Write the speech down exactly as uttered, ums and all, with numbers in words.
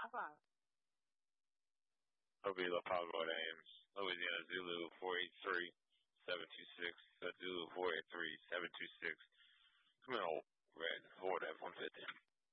five. Hopefully, La Pablo Ames, Louisiana Zulu four eight three, seven two six. That's Zulu four eight three, seven two six. Come on, Red, forward F one fifty.